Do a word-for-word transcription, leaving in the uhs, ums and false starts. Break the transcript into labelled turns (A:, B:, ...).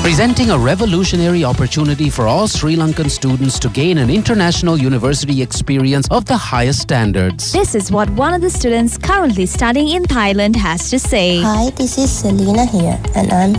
A: presenting a revolutionary opportunity for all Sri Lankan students to gain an international university experience of the highest standards.
B: This is what one of the students currently studying in Thailand has to say.
C: Hi, this is Selena here, and I'm